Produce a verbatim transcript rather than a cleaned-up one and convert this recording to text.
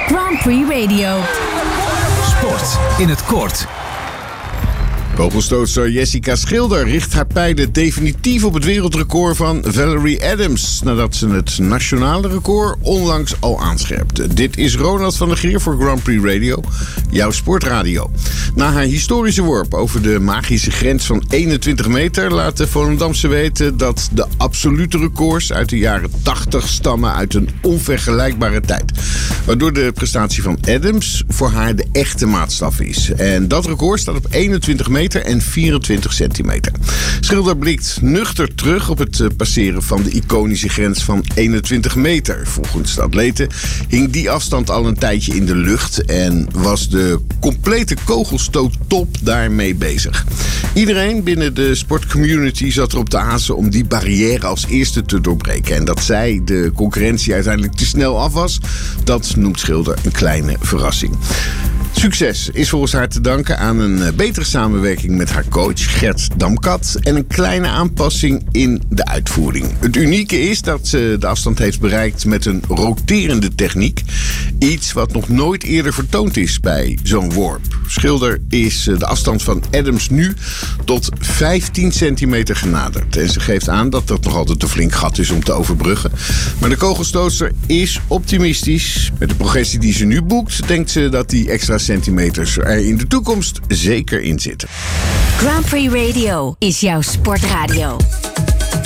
Grand Prix Radio. Sport in het kort. Kogelstootster Jessica Schilder richt haar pijlen definitief op het wereldrecord van Valerie Adams, nadat ze het nationale record onlangs al aanscherpte. Dit is Ronald van der Geer voor Grand Prix Radio, jouw sportradio. Na haar historische worp over de magische grens van eenentwintig meter laat de Volendamse weten dat de absolute records uit de jaren tachtig stammen uit een onvergelijkbare tijd. Waardoor de prestatie van Adams voor haar de echte maatstaf is. En dat record staat op eenentwintig meter en vierentwintig centimeter. Schilder blikt nuchter terug op het passeren van de iconische grens van eenentwintig meter. Volgens de atleten hing die afstand al een tijdje in de lucht en was de complete kogelsstoottop daarmee bezig. Iedereen binnen de sportcommunity zat erop te azen om die barrière als eerste te doorbreken. En dat zij de concurrentie uiteindelijk te snel af was, dat noemt Schilder een kleine verrassing. Succes is volgens haar te danken aan een betere samenwerking met haar coach Gert Damkat en een kleine aanpassing in de uitvoering. Het unieke is dat ze de afstand heeft bereikt met een roterende techniek. Iets wat nog nooit eerder vertoond is bij zo'n worp. Schilder is de afstand van Adams nu tot vijftien centimeter genaderd. En ze geeft aan dat dat nog altijd een flink gat is om te overbruggen. Maar de kogelstootster is optimistisch. Met de progressie die ze nu boekt, denkt ze dat die extra centimeters er in de toekomst zeker in zitten. Grand Prix Radio is jouw sportradio.